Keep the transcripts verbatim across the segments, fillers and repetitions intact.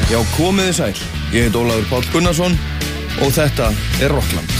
Já, komiði sæl. Ég heit Ólafur Páll Gunnarsson og þetta er Rockland.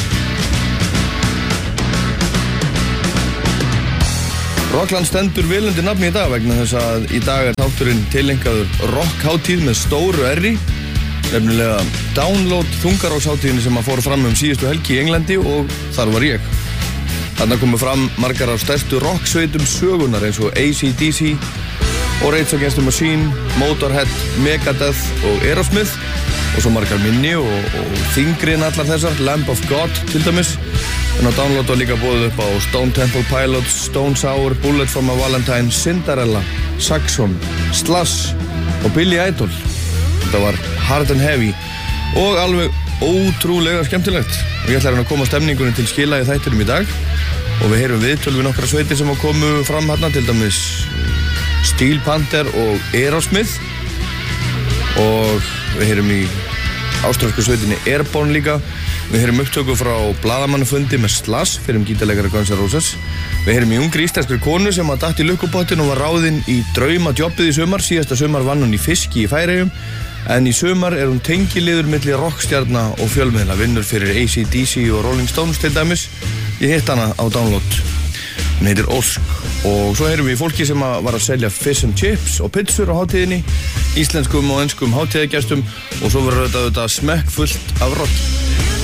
Rockland stendur vel undir nafni í dag vegna þess að í dag er þátturinn tileinkaður rockhátíð með stóru R-i, nefnilega Download þungarokksháttíðinni sem að fór fram um síðustu helgi í Englandi og þar var ég. Þarna komu fram margar af stærstu rocksveitum sögunar eins og A C D C og Rage Against the Machine, Motorhead, Megadeth og Aerosmith og svo margar minni og, og þyngri en allar þessar, Lamb of God til dæmis. En á Download var líka boðið upp á Stone Temple Pilots, Stone Sour, Bullet for my Valentine, Cinderella, Saxon, Slash og Billy Idol. Þetta var hard and heavy og alveg ótrúlega skemmtilegt. Og ég ætla að koma stemningunni til skila í þættinum í dag og við heyrum viðtöl við nokkra sveitir sem komu fram hérna, til dæmis Steel Panther og Aerosmith og við heyrum í ástralsku sveitinni Airborne líka. Við heyrum upptöku frá blaðamannafundi með Slash fyrir um gítarleikara Guns N' Roses. Við heyrum í ungri íslenskri konu sem að datt í lukkupottin og var ráðin í draumadjobbið í sumar. Síðasta sumar vann hún í fiski í Færeyjum en í sumar er hún tengiliður milli rockstjarna og fjölmiðla, vinnur fyrir A C D C og Rolling Stones til dæmis. Ég hitt hana á Download. Hún heitir Ósk og svo heyrum við fólki sem að var að selja fish and chips og pizzur á hátíðinni, íslenskum og enskum hátíðagestum og svo verður þetta, þetta smekkfullt af rock.